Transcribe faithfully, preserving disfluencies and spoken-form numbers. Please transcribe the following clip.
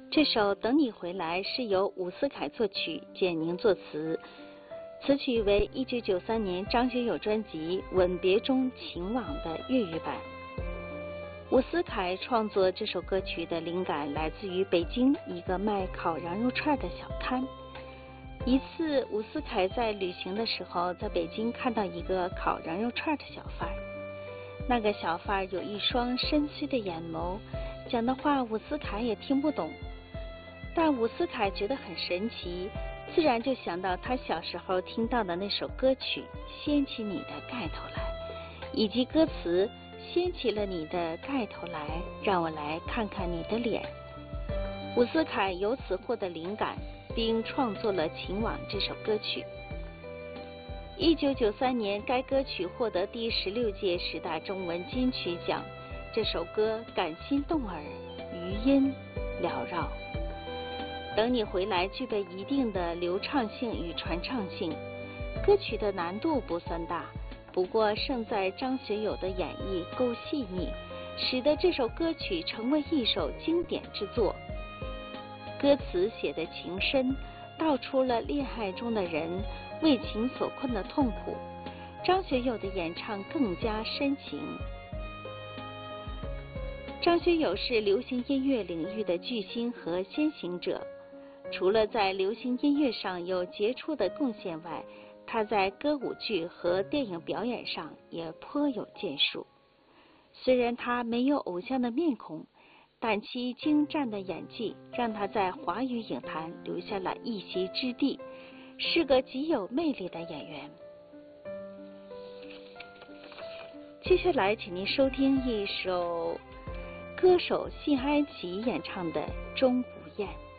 这首《等你回来》是由伍思凯作曲，简宁作词，此曲为一九九三年张学友专辑《吻别中情网》的粤语版。伍思凯创作这首歌曲的灵感来自于北京一个卖烤羊肉串的小摊。一次，伍思凯在旅行的时候，在北京看到一个烤羊肉串的小贩。那个小贩有一双深邃的眼眸，讲的话伍思凯也听不懂。但伍思凯觉得很神奇，自然就想到他小时候听到的那首歌曲《掀起你的盖头来》，以及歌词掀起了你的盖头来，让我来看看你的脸。伍思凯由此获得灵感，并创作了《情网》这首歌曲。一九九三年，该歌曲获得第十六届十大中文金曲奖。这首歌感心动耳，余音缭绕。等你回来具备一定的流畅性与传唱性，歌曲的难度不算大，不过胜在张学友的演绎够细腻，使得这首歌曲成为一首经典之作。歌词写的情深，道出了恋爱中的人为情所困的痛苦，张学友的演唱更加深情。张学友是流行音乐领域的巨星和先行者，除了在流行音乐上有杰出的贡献外，他在歌舞剧和电影表演上也颇有建树。虽然他没有偶像的面孔，但其精湛的演技让他在华语影坛留下了一席之地，是个极有魅力的演员。接下来请您收听一首歌手谢安琪演唱的《钟无艳》。